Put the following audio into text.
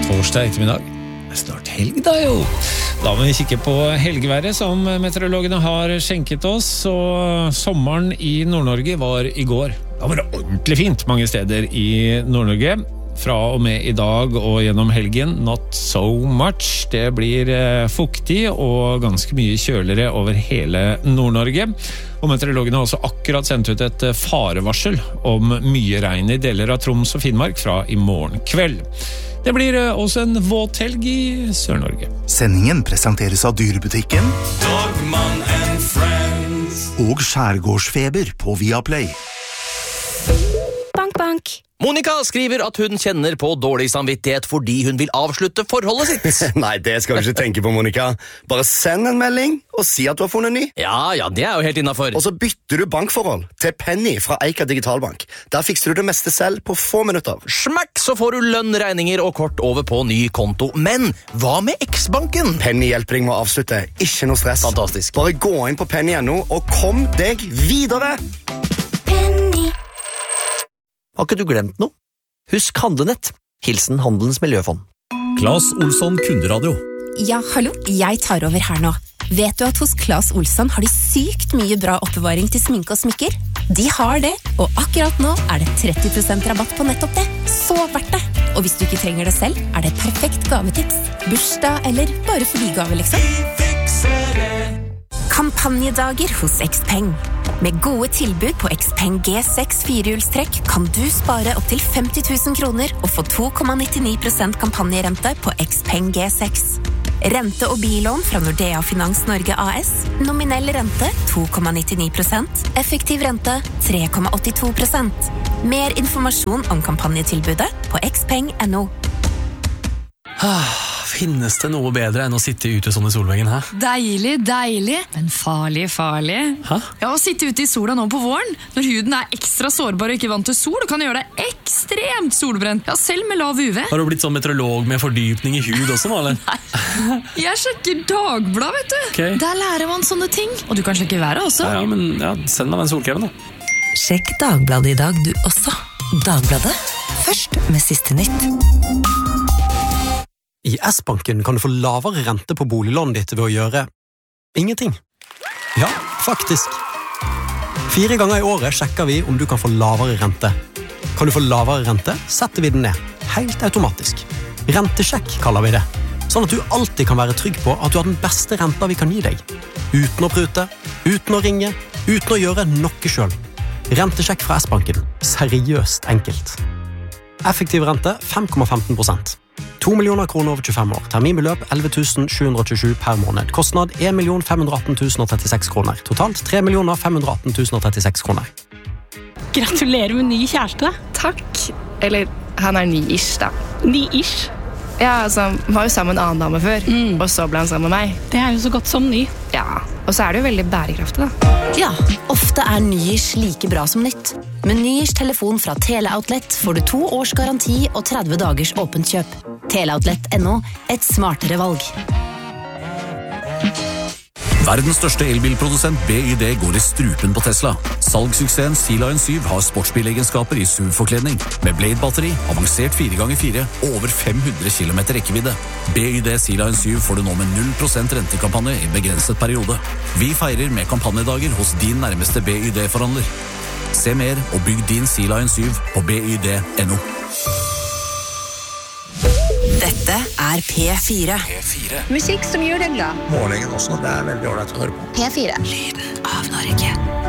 torsdag ettermiddag. Det snart helg da jo. Da må vi kikke på helgeværet som meteorologene har skjenket oss, og sommeren i Nord-Norge var i går. Det var ordentlig fint mange steder i Nord-Norge. Fra og med i dag og gjennom helgen, not so much. Det blir fuktig og ganske mye kjøligere over hele Nord-Norge. Og meteorologene har også akkurat sendt ut et farevarsel om mye regn i deler av Troms og Finnmark fra i morgen kveld. Det blir også en våt helg i Sør-Norge. Sendingen presenteres av Dyrebutikken Dogman and Friends og Skjærgårdsfeber på Viaplay. Bank, bank. Monica skriver at hun kjenner på dårlig samvittighet fordi hun vil avslutte forholdet sitt. Nei, det skal du ikke tenke på, Monica. Bare send en melding og si at du har funnet ny. Ja, det er jo helt innenfor. Og så bytter du bankforhold til Penny fra Eika Digitalbank. Der fikser du det meste selv på få minutter. Smakk, så får du lønn, regninger og kort over på ny konto. Men hva med X-banken? Penny hjelper deg med å avslutte. Ikke noe stress. Fantastisk. Bare gå inn på penny.no og kom deg videre. Penny. Har ikke du glemt noe? Husk handlenett. Hilsen Handelens Miljøfond. Claes Olsson Kunderadio. Ja, hallo, jeg tar over her nå. Vet du at hos Claes Olsson har de sykt mye bra oppbevaring til sminke og smykker? De har det, og akkurat nå er det 30% rabatt på nettopp det. Så verdt det! Og hvis du ikke trenger det selv, er det et perfekt gavetips. Bursdag eller bare fordi-gave, liksom. Kampanjedager hos Xpeng. Med gode tilbud på Xpeng G6 firehjulstrekk kan du spare opp til 50 000 kroner og få 2,99% kampanjerente på Xpeng G6. Rente- og billån fra Nordea Finans Norge AS. Nominell rente 2,99%. Effektiv rente 3,82%. Mer informasjon om kampanjetilbudet på xpeng.no. Finnes det noe bedre enn å sitte ute sånn i solveggen, hæ? Deilig, deilig, men farlig, farlig. Hæ? Ja, å sitte ute i sola nå på våren, når huden er ekstra sårbar og ikke vant til sol, og kan gjøre deg ekstremt solbrent. Ja, selv med lav UV. Har du blitt sånn meteorolog med fordypning i hud også, nå, eller? Nei, jeg sjekker Dagbladet, vet du. Ok. Der lærer man sånne ting. Og du kan sjekke været også. Ja, men send meg den solkremen, da. Sjekk Dagbladet i dag, du også. Dagbladet, først med siste nytt. I S-banken kan du få lavere rente på boliglånet ditt ved å gjøre ingenting. Ja, faktisk. 4 ganger i året sjekker vi om du kan få lavere rente. Kan du få lavere rente, setter vi den ned. Helt automatisk. Rentesjekk kaller vi det. Sånn at du alltid kan være trygg på at du har den beste renta vi kan gi deg. Uten å prute, uten å ringe, uten å gjøre noe selv. Rentesjekk fra S-banken. Seriøst enkelt. Effektiv rente 5,15%. 2 millioner kroner over 25 år. Terminbeløp 11 727 per måned. Kostnad 1 518 036 kroner. Totalt 3 518 036 kroner. Gratulerer med ny kjæreste. Takk. Eller, han er ny-ish da. Ny-ish? Ja, altså, han var jo sammen med en annen dame før, og så ble han sammen med meg. Det er jo så godt som ny. Ja, og så er det jo veldig bærekraftig da. Ja, ofte er ny-ish like bra som nytt. Med ny-ish telefon fra Teleoutlet får du 2 års garanti og 30 dagers åpent kjøp. Teleoutlet.no, et smartere valg. Verdens største elbilprodusent BYD går i strupen på Tesla. Salgssuksessen Sea-Lion 7 har sportsbilegenskaper i SUV-forkledning, med Blade-batteri, avansert 4x4 og over 500 km rekkevidde. BYD Sea-Lion 7 får du nå med 0% rentekampanje i begrenset periode. Vi feirer med kampanjedager hos din nærmeste BYD-forhandler. Se mer og bygg din Sea-Lion 7 på BYD.no. Dette er P4. Musikk som gjør deg glad. Morgenen også, det er veldig ordentlig å høre på. P4. Lyden av Norge.